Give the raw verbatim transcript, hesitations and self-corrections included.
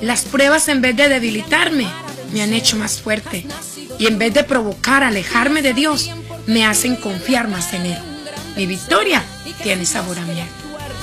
Las pruebas, en vez de debilitarme, me han hecho más fuerte. Y en vez de provocar alejarme de Dios, me hacen confiar más en Él. Mi victoria tiene sabor a miel.